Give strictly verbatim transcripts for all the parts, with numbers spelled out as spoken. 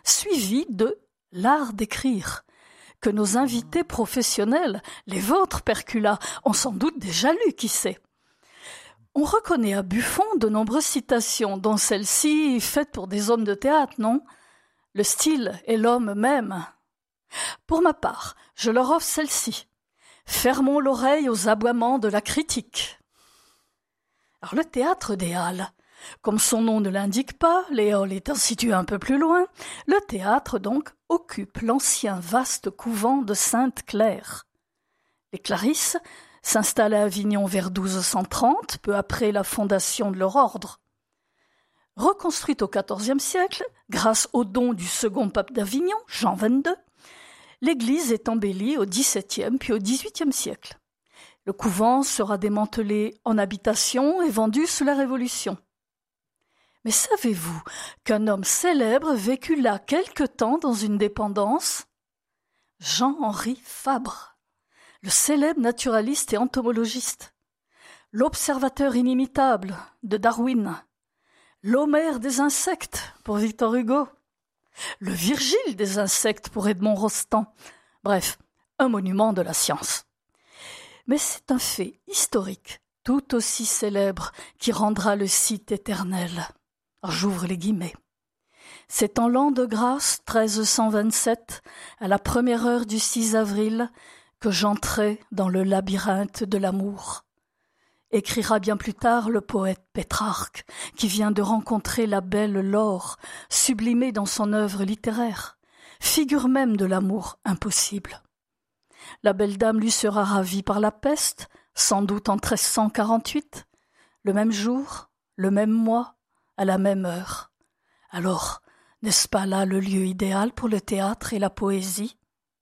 suivi de l'art d'écrire, que nos invités professionnels, les vôtres, Percula, ont sans doute déjà lu, qui sait. On reconnaît à Buffon de nombreuses citations, dont celle-ci faite pour des hommes de théâtre, non ? Le style est l'homme même. Pour ma part, je leur offre celle-ci. Fermons l'oreille aux aboiements de la critique. Alors le théâtre des Halles, comme son nom ne l'indique pas, les halles étant situées un peu plus loin, le théâtre donc occupe l'ancien vaste couvent de Sainte-Claire. Les Clarisses s'installent à Avignon vers douze cent trente, peu après la fondation de leur ordre. Reconstruite au quatorzième siècle, grâce aux dons du second pape d'Avignon, Jean vingt-deux, l'église est embellie au dix-septième puis au dix-huitième siècle. Le couvent sera démantelé en habitation et vendu sous la Révolution. Mais savez-vous qu'un homme célèbre vécut là quelque temps dans une dépendance ? Jean-Henri Fabre, le célèbre naturaliste et entomologiste, l'observateur inimitable de Darwin, l'Homère des insectes pour Victor Hugo, le Virgile des insectes pour Edmond Rostand, bref, un monument de la science. Mais c'est un fait historique, tout aussi célèbre, qui rendra le site éternel. Alors, j'ouvre les guillemets. C'est en l'an de grâce treize cent vingt-sept, à la première heure du six avril, que j'entrai dans le labyrinthe de l'amour. Écrira bien plus tard le poète Pétrarque, qui vient de rencontrer la belle Laure, sublimée dans son œuvre littéraire, figure même de l'amour impossible. La belle dame lui sera ravie par la peste, sans doute en treize cent quarante-huit, le même jour, le même mois, à la même heure. Alors, n'est-ce pas là le lieu idéal pour le théâtre et la poésie ?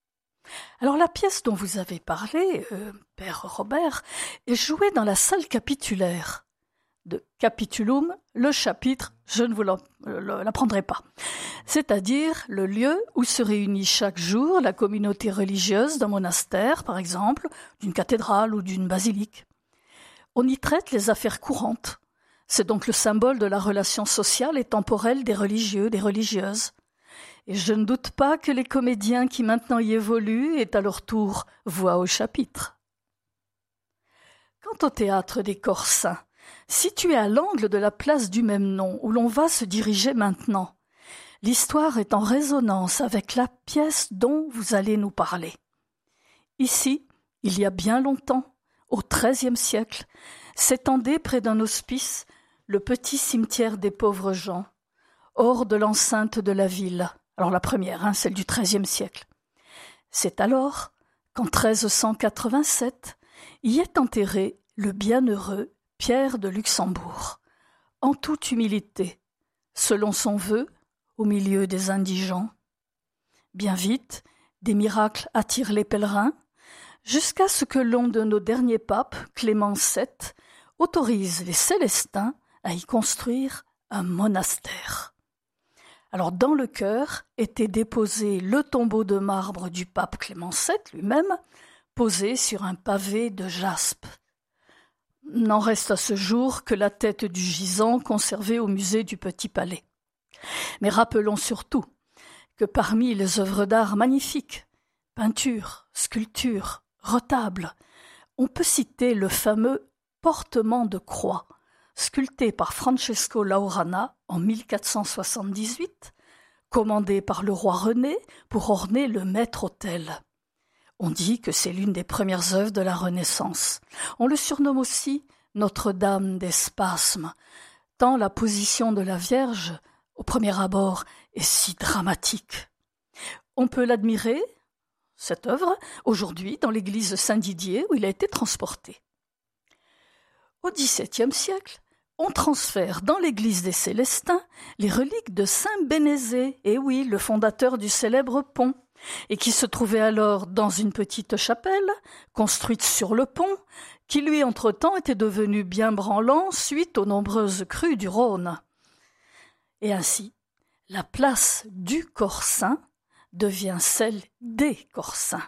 Alors la pièce dont vous avez parlé, euh, Père Robert, est jouée dans la salle capitulaire. De Capitulum, le chapitre, je ne vous l'apprendrai pas. C'est-à-dire le lieu où se réunit chaque jour la communauté religieuse d'un monastère, par exemple, d'une cathédrale ou d'une basilique. On y traite les affaires courantes. C'est donc le symbole de la relation sociale et temporelle des religieux, des religieuses. Et je ne doute pas que les comédiens qui maintenant y évoluent aient à leur tour voix au chapitre. Quant au théâtre des Corsins, situé à l'angle de la place du même nom, où l'on va se diriger maintenant, l'histoire est en résonance avec la pièce dont vous allez nous parler. Ici, il y a bien longtemps, au treizième siècle, s'étendait près d'un hospice le petit cimetière des pauvres gens, hors de l'enceinte de la ville. Alors la première, hein, celle du treizième siècle. C'est alors qu'en treize cent quatre-vingt-sept, y est enterré le bienheureux Pierre de Luxembourg, en toute humilité, selon son vœu, au milieu des indigents. Bien vite, des miracles attirent les pèlerins, jusqu'à ce que l'un de nos derniers papes, Clément sept, autorise les Célestins à y construire un monastère. Alors dans le chœur était déposé le tombeau de marbre du pape Clément sept lui-même, posé sur un pavé de jaspe. N'en reste à ce jour que la tête du gisant conservée au musée du Petit Palais. Mais rappelons surtout que parmi les œuvres d'art magnifiques, peintures, sculptures, retables, on peut citer le fameux portement de croix, sculpté par Francesco Laurana en mille quatre cent soixante-dix-huit, commandé par le roi René pour orner le maître-autel. On dit que c'est l'une des premières œuvres de la Renaissance. On le surnomme aussi Notre-Dame des Spasmes, tant la position de la Vierge, au premier abord, est si dramatique. On peut l'admirer, cette œuvre, aujourd'hui dans l'église Saint-Didier où il a été transporté. Au dix-septième siècle, on transfère dans l'église des Célestins les reliques de saint Bénézet, et oui, le fondateur du célèbre pont, et qui se trouvait alors dans une petite chapelle, construite sur le pont, qui lui, entre-temps, était devenu bien branlant suite aux nombreuses crues du Rhône. Et ainsi, la place du Corsin devient celle des Corsins.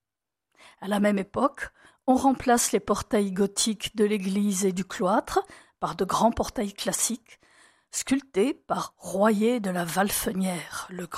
À la même époque, on remplace les portails gothiques de l'église et du cloître par de grands portails classiques, sculptés par Royer de la Valfenière, le